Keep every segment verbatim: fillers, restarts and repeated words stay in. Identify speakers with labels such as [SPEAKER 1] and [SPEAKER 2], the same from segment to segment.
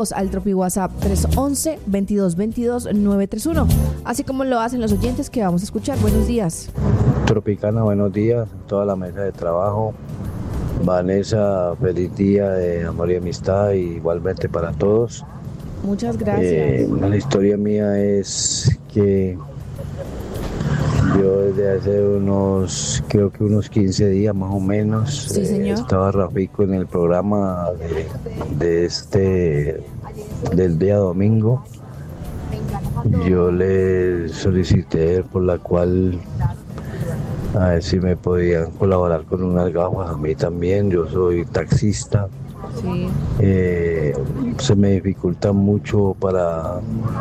[SPEAKER 1] al Tropi WhatsApp tres once, veintidós veintidós, nueve tres uno, así como lo hacen los oyentes que vamos a escuchar. Buenos días.
[SPEAKER 2] Tropicana, buenos días, toda la mesa de trabajo. Vanessa, feliz día de amor y amistad, y igualmente para todos.
[SPEAKER 1] Muchas gracias.
[SPEAKER 2] Eh, la historia mía es que yo desde hace unos, creo que unos quince días más o menos,
[SPEAKER 1] sí, señor.
[SPEAKER 2] eh, estaba Rafico en el programa de, de este, del día domingo. Yo le solicité por la cual a ver si me podían colaborar con unas gafas a mí también. Yo soy taxista.
[SPEAKER 1] Sí.
[SPEAKER 2] Eh, se me dificulta mucho para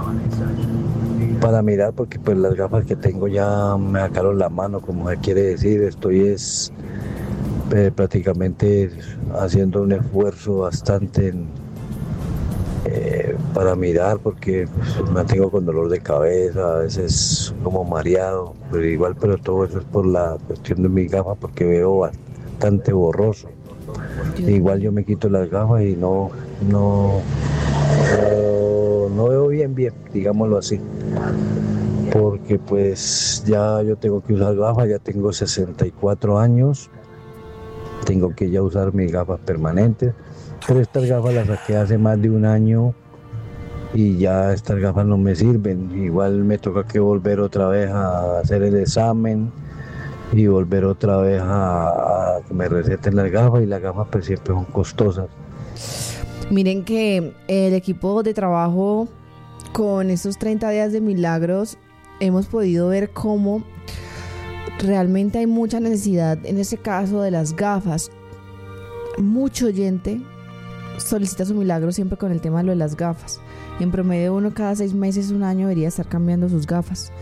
[SPEAKER 2] para mirar porque pues las gafas que tengo ya me sacaron la mano, como se quiere decir. Estoy es eh, prácticamente haciendo un esfuerzo bastante en, eh, para mirar porque pues, me tengo con dolor de cabeza, a veces como mareado, pero igual, pero todo eso es por la cuestión de mis gafas porque veo bastante borroso. Igual yo me quito las gafas y no, no, no, no veo bien, bien, digámoslo así. Porque pues ya yo tengo que usar gafas, ya tengo sesenta y cuatro años, tengo que ya usar mis gafas permanentes, pero estas gafas las saqué hace más de un año y ya estas gafas no me sirven. Igual me toca que volver otra vez a hacer el examen y volver otra vez a, a que me receten las gafas, y las gafas pues siempre son costosas.
[SPEAKER 1] Miren que el equipo de trabajo con estos treinta días de milagros hemos podido ver cómo realmente hay mucha necesidad en ese caso de las gafas. Mucho oyente solicita su milagro siempre con el tema de lo de las gafas. En promedio uno cada seis meses, un año debería estar cambiando sus gafas.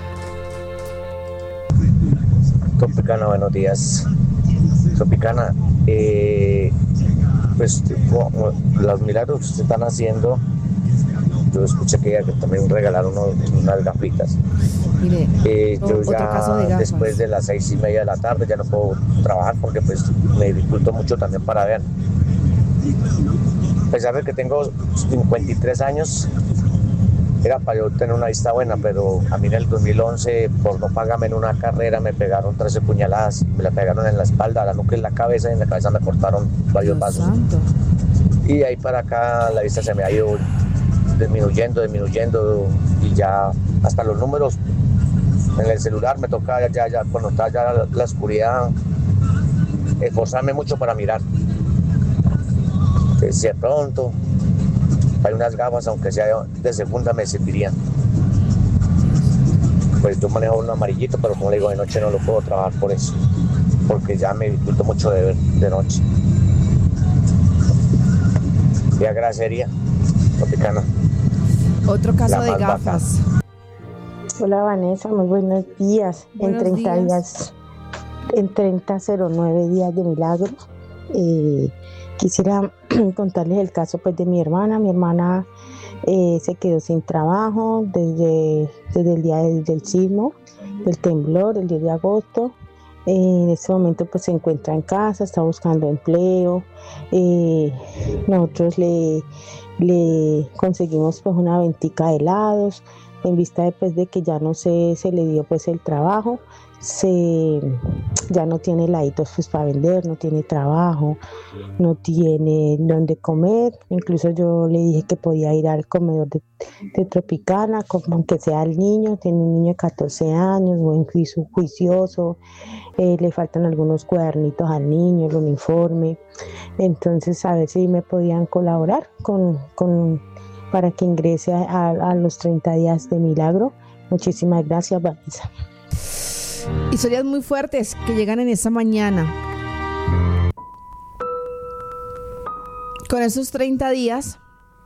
[SPEAKER 3] Tropicana, buenos días. Tropicana, eh, pues como los milagros que se están haciendo, yo escuché que, que también regalaron unos, unas gafitas.
[SPEAKER 1] Mire,
[SPEAKER 3] eh, yo
[SPEAKER 1] otro
[SPEAKER 3] ya
[SPEAKER 1] caso de gafas.
[SPEAKER 3] Después de las seis y media de la tarde ya no puedo trabajar porque pues me dificulto mucho también para ver. A pesar de que tengo cincuenta y tres años, era para yo tener una vista buena, pero a mí en el dos mil once, por no pagarme en una carrera, me pegaron trece puñaladas, me la pegaron en la espalda, la nuca, en la cabeza, y en la cabeza me cortaron varios vasos. Santo. Y de ahí para acá la vista se me ha ido disminuyendo, disminuyendo, y ya hasta los números en el celular me toca ya, ya cuando está ya la, la oscuridad, esforzarme mucho para mirar. Que si de pronto hay unas gafas, aunque sea de segunda, me servirían. Pues yo manejo un amarillito, pero como le digo, de noche no lo puedo trabajar por eso, porque ya me disfruto mucho de ver de noche. Y agradecería, Tropicana.
[SPEAKER 1] Otro caso de gafas.
[SPEAKER 4] Baja. Hola Vanessa, muy buenos días.
[SPEAKER 1] Buenos
[SPEAKER 4] en treinta
[SPEAKER 1] días.
[SPEAKER 4] días, en treinta cero nueve días de milagros. Eh, quisiera contarles el caso pues de mi hermana. Mi hermana eh, se quedó sin trabajo desde, desde el día del, del sismo, del temblor, el diez de agosto. Eh, en este momento pues se encuentra en casa, está buscando empleo. Eh, nosotros le, le conseguimos pues una ventica de helados en vista de, pues, de que ya no se, se le dio pues el trabajo. Se, ya no tiene heladitos pues para vender, no tiene trabajo, no tiene donde comer. Incluso yo le dije que podía ir al comedor de, de Tropicana, como aunque sea el niño. Tiene un niño de catorce años, buen juicio, juicioso, eh, le faltan algunos cuadernitos al niño, el uniforme. Entonces a ver si me podían colaborar con, con, para que ingrese a, a los treinta días de milagro. Muchísimas gracias, Vanessa.
[SPEAKER 1] Historias muy fuertes que llegan en esta mañana. Con esos treinta días,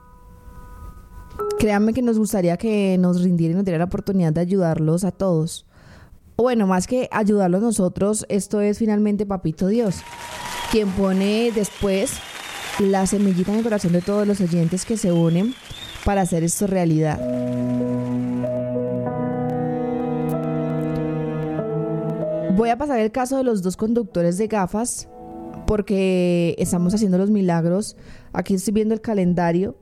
[SPEAKER 1] créanme que nos gustaría que nos rindiera y nos diera la oportunidad de ayudarlos a todos. O bueno, más que ayudarlos nosotros, esto es finalmente Papito Dios, quien pone después la semillita en el corazón de todos los oyentes que se unen para hacer esto realidad. Voy a pasar el caso de los dos conductores de gafas porque estamos haciendo los milagros. Aquí estoy viendo el calendario